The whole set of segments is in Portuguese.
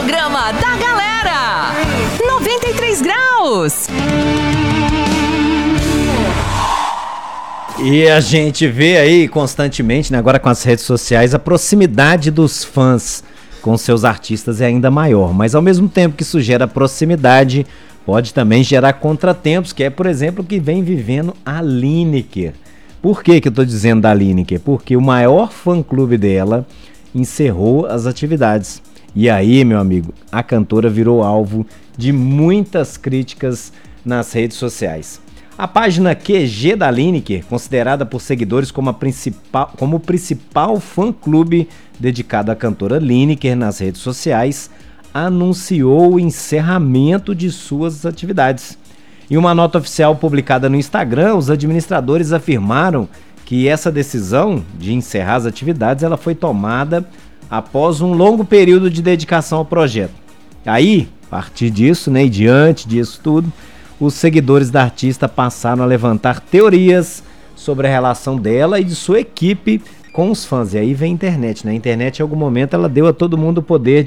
programa da galera. 93 graus. E a gente vê aí constantemente, né, agora com as redes sociais, a proximidade dos fãs com seus artistas é ainda maior. Mas ao mesmo tempo que isso gera proximidade, pode também gerar contratempos, que é, por exemplo, o que vem vivendo a Lineker. Por que eu tô dizendo da Lineker? Porque o maior fã-clube dela encerrou as atividades. E aí, meu amigo, a cantora virou alvo de muitas críticas nas redes sociais. A página QG da Lineker, considerada por seguidores como o principal fã-clube dedicado à cantora Lineker nas redes sociais, anunciou o encerramento de suas atividades. Em uma nota oficial publicada no Instagram, os administradores afirmaram que essa decisão de encerrar as atividades ela foi tomada após um longo período de dedicação ao projeto. Aí, a partir disso, né, e diante disso tudo, os seguidores da artista passaram a levantar teorias sobre a relação dela e de sua equipe com os fãs. E aí vem a internet, né? A internet, em algum momento, ela deu a todo mundo o poder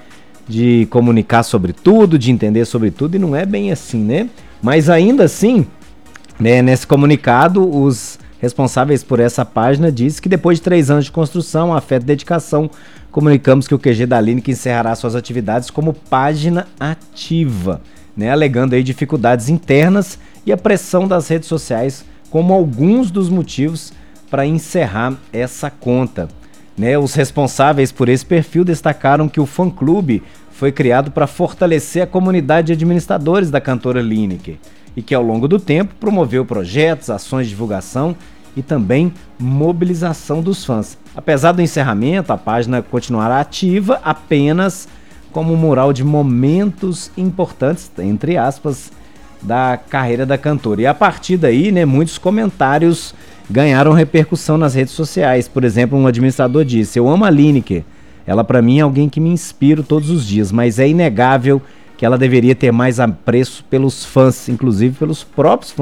de comunicar sobre tudo, de entender sobre tudo, e não é bem assim, né? Mas ainda assim, né, nesse comunicado, os responsáveis por essa página dizem que depois de 3 anos de construção, afeto e dedicação, comunicamos que o QG da Lineker encerrará suas atividades como página ativa, né, alegando aí dificuldades internas e a pressão das redes sociais como alguns dos motivos para encerrar essa conta. Né, os responsáveis por esse perfil destacaram que o fã-clube foi criado para fortalecer a comunidade de administradores da cantora Lineker e que ao longo do tempo promoveu projetos, ações de divulgação e também mobilização dos fãs. Apesar do encerramento, a página continuará ativa apenas como um mural de momentos importantes, entre aspas, da carreira da cantora. E a partir daí, né, muitos comentários ganharam repercussão nas redes sociais. Por exemplo, um administrador disse: "Eu amo a Lineker. Ela para mim é alguém que me inspira todos os dias, mas é inegável que ela deveria ter mais apreço pelos fãs, inclusive pelos próprios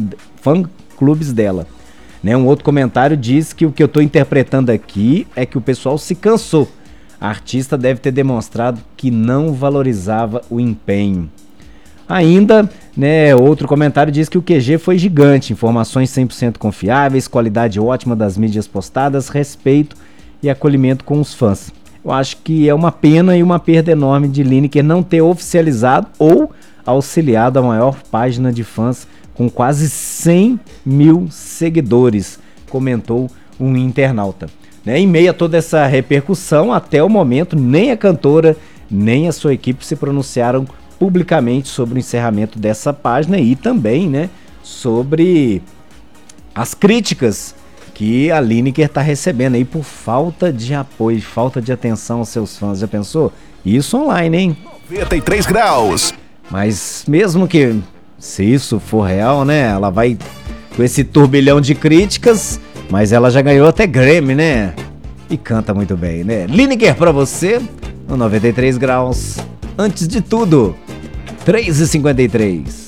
fã-clubes dela." Né? Um outro comentário diz que o que eu estou interpretando aqui é que o pessoal se cansou. A artista deve ter demonstrado que não valorizava o empenho. Ainda, né, outro comentário diz que o QG foi gigante, informações 100% confiáveis, qualidade ótima das mídias postadas, respeito e acolhimento com os fãs. Eu acho que é uma pena e uma perda enorme de Lineker não ter oficializado ou auxiliado a maior página de fãs com quase 100 mil seguidores, comentou um internauta. Né, em meio a toda essa repercussão, até o momento, nem a cantora, nem a sua equipe se pronunciaram publicamente sobre o encerramento dessa página e também, né, sobre as críticas que a Lineker está recebendo aí por falta de apoio, falta de atenção aos seus fãs. Já pensou? Isso online, hein? 93 graus. Mas mesmo que, se isso for real, né, ela vai com esse turbilhão de críticas, mas ela já ganhou até Grammy, né? E canta muito bem, né? Lineker pra você, no 93 graus. Antes de tudo, 3h53.